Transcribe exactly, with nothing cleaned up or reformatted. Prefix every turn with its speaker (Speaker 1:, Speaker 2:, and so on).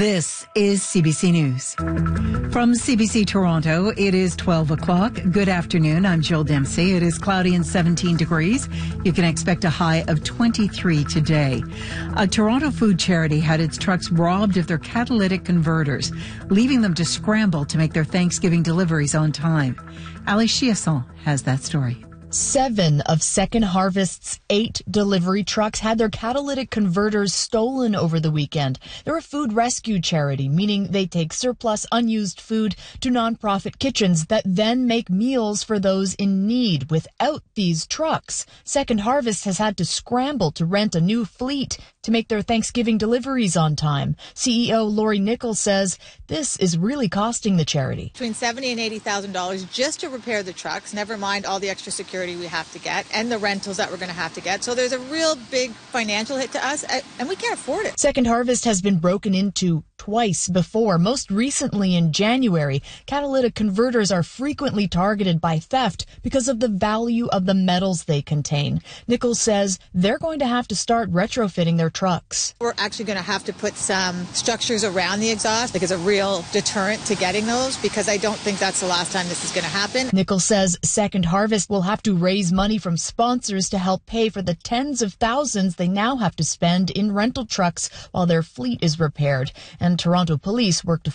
Speaker 1: This is C B C News. From C B C Toronto, it is twelve o'clock. Good afternoon. I'm Jill Dempsey. It is cloudy and seventeen degrees. You can expect a high of twenty-three today. A Toronto food charity had its trucks robbed of their catalytic converters, leaving them to scramble to make their Thanksgiving deliveries on time. Ali Chiasson has that story.
Speaker 2: Seven of Second Harvest's eight delivery trucks had their catalytic converters stolen over the weekend. They're a food rescue charity, meaning they take surplus unused food to nonprofit kitchens that then make meals for those in need. Without these trucks, Second Harvest has had to scramble to rent a new fleet to make their Thanksgiving deliveries on time. C E O Lori Nichols says this is really costing the charity.
Speaker 3: Between seventy thousand dollars and eighty thousand dollars just to repair the trucks, never mind all the extra security we have to get and the rentals that we're going to have to get. So there's a real big financial hit to us, and we can't afford it.
Speaker 2: Second Harvest has been broken into twice before, most recently in January. Catalytic converters are frequently targeted by theft because of the value of the metals they contain. Nichols says they're going to have to start retrofitting their trucks.
Speaker 3: We're actually going to have to put some structures around the exhaust, like it's a real deterrent to getting those, because I don't think that's the last time this is going to happen.
Speaker 2: Nichols says Second Harvest will have to raise money from sponsors to help pay for the tens of thousands they now have to spend in rental trucks while their fleet is repaired. And Toronto police work to